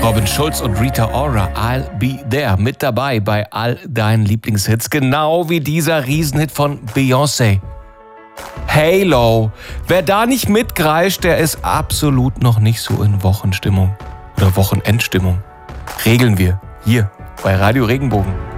Robin Schulz und Rita Ora, I'll Be There, mit dabei bei all deinen Lieblingshits, genau wie dieser Riesenhit von Beyoncé. Halo. Wer da nicht mitgreischt, der ist absolut noch nicht so in Wochenstimmung oder Wochenendstimmung. Regeln wir hier bei Radio Regenbogen.